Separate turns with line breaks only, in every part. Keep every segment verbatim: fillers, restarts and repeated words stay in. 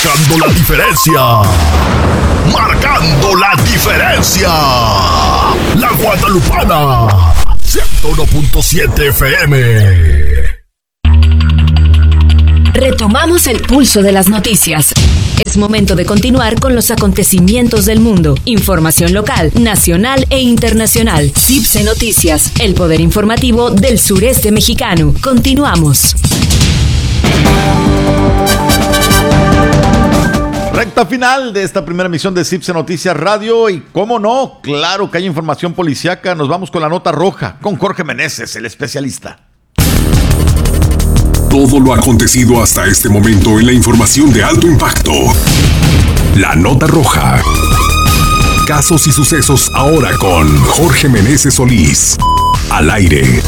Marcando la diferencia. Marcando la diferencia. La Guadalupana. ciento uno punto siete F M.
Retomamos el pulso de las noticias. Es momento de continuar con los acontecimientos del mundo. Información local, nacional e internacional. C I B S E Noticias, el poder informativo del sureste mexicano. Continuamos.
Recta final de esta primera emisión de C I B S E Noticias Radio y, cómo no, claro que hay información policíaca. Nos vamos con la nota roja, con Jorge Meneses, el especialista.
Todo lo acontecido hasta este momento en la información de alto impacto. La nota roja. Casos y sucesos ahora con Jorge Meneses Solís. Al aire.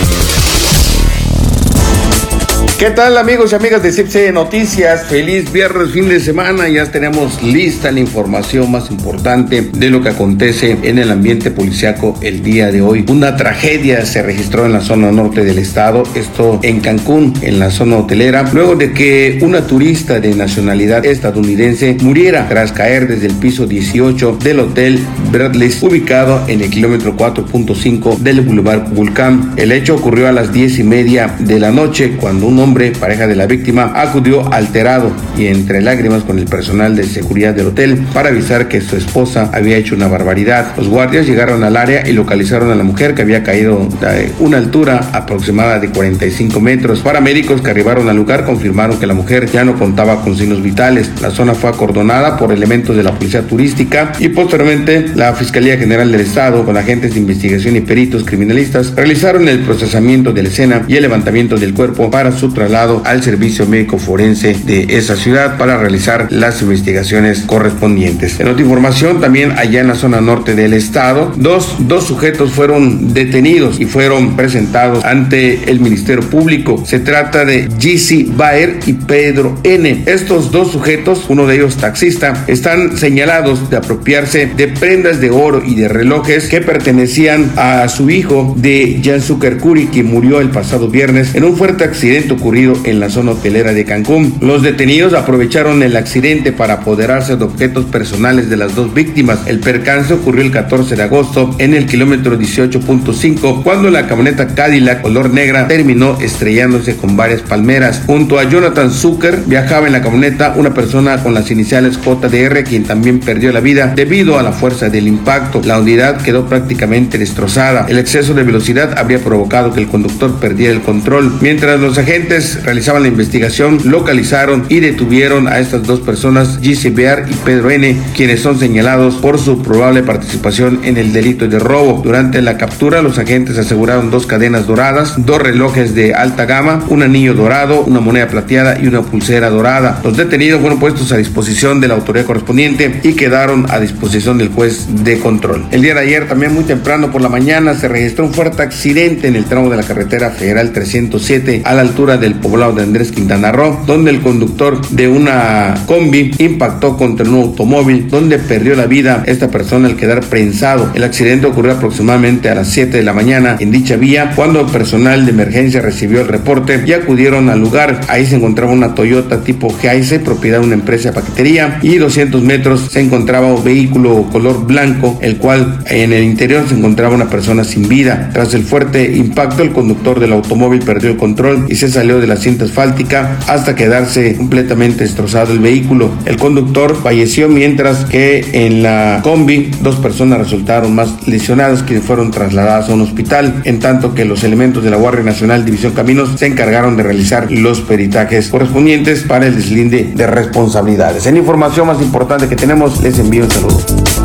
¿Qué tal, amigos y amigas de C I B S E Noticias? Feliz viernes, fin de semana. Ya tenemos lista la información más importante de lo que acontece en el ambiente policiaco el día de hoy. Una tragedia se registró en la zona norte del estado, esto en Cancún, en la zona hotelera, luego de que una turista de nacionalidad estadounidense muriera tras caer desde el piso dieciocho del hotel Bradley, ubicado en el kilómetro cuatro punto cinco del Boulevard Vulcán. El hecho ocurrió a las diez y media de la noche, cuando un hombre, pareja de la víctima, acudió alterado y entre lágrimas con el personal de seguridad del hotel para avisar que su esposa había hecho una barbaridad. Los guardias llegaron al área y localizaron a la mujer, que había caído de una altura aproximada de cuarenta y cinco metros. Paramédicos que arribaron al lugar confirmaron que la mujer ya no contaba con signos vitales. La zona fue acordonada por elementos de la policía turística y posteriormente la Fiscalía General del Estado, con agentes de investigación y peritos criminalistas, realizaron el procesamiento de la escena y el levantamiento del cuerpo para su traslado al servicio médico forense de esa ciudad para realizar las investigaciones correspondientes. En otra información, también allá en la zona norte del estado, dos, dos sujetos fueron detenidos y fueron presentados ante el Ministerio Público. Se trata de Jesse Baer y Pedro N. Estos dos sujetos, uno de ellos taxista, están señalados de apropiarse de prendas de oro y de relojes que pertenecían a su hijo de Yanzuker Curi, que murió el pasado viernes en un fuerte accidente ocurrido en la zona hotelera de Cancún. Los detenidos aprovecharon el accidente para apoderarse de objetos personales de las dos víctimas. El percance ocurrió el catorce de agosto en el kilómetro dieciocho punto cinco, cuando la camioneta Cadillac color negra terminó estrellándose con varias palmeras. Junto a Jonathan Zucker viajaba en la camioneta una persona con las iniciales J D R, quien también perdió la vida debido a la fuerza del impacto. La unidad quedó prácticamente destrozada. El exceso de velocidad habría provocado que el conductor perdiera el control. Mientras los agentes realizaban la investigación, localizaron y detuvieron a estas dos personas, Jesse Baer y Pedro N., quienes son señalados por su probable participación en el delito de robo. Durante la captura, los agentes aseguraron dos cadenas doradas, dos relojes de alta gama, un anillo dorado, una moneda plateada y una pulsera dorada. Los detenidos fueron puestos a disposición de la autoridad correspondiente y quedaron a disposición del juez de control. El día de ayer, también muy temprano por la mañana, se registró un fuerte accidente en el tramo de la carretera federal trescientos siete a la altura del poblado de Andrés Quintana Roo, donde el conductor de una combi impactó contra un automóvil, donde perdió la vida esta persona al quedar prensado. El accidente ocurrió aproximadamente a las siete de la mañana en dicha vía, cuando el personal de emergencia recibió el reporte y acudieron al lugar. Ahí se encontraba una Toyota tipo Hiace, propiedad de una empresa de paquetería, y doscientos metros se encontraba un vehículo color blanco, el cual en el interior se encontraba una persona sin vida. Tras el fuerte impacto, el conductor del automóvil perdió el control y se salió de la cinta asfáltica hasta quedarse completamente destrozado el vehículo. El conductor falleció, mientras que en la combi dos personas resultaron más lesionadas, quienes fueron trasladadas a un hospital, en tanto que los elementos de la Guardia Nacional División Caminos se encargaron de realizar los peritajes correspondientes para el deslinde de responsabilidades. En información más importante que tenemos, les envío un saludo.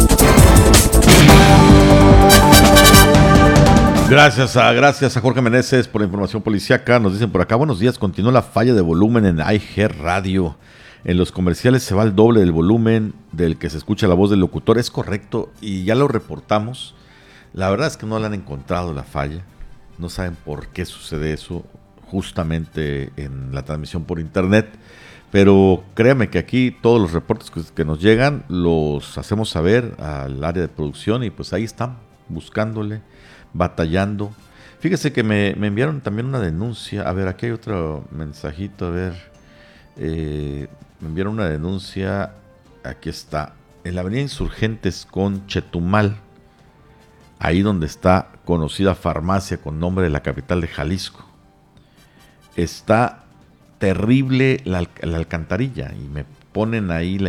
Gracias a, gracias a Jorge Meneses por la información policíaca. Nos dicen por acá, buenos días, continúa la falla de volumen en I G Radio. En los comerciales se va el doble del volumen del que se escucha la voz del locutor. Es correcto y ya lo reportamos. La verdad es que no le han encontrado la falla. No saben por qué sucede eso justamente en la transmisión por internet. Pero créame que aquí todos los reportes que, que nos llegan los hacemos saber al área de producción y pues ahí están buscándole, batallando. Fíjese que me, me enviaron también una denuncia. A ver, aquí hay otro mensajito, a ver. Eh, me enviaron una denuncia, aquí está, en la avenida Insurgentes con Chetumal, ahí donde está conocida farmacia con nombre de la capital de Jalisco. Está terrible la, la alcantarilla y me ponen ahí la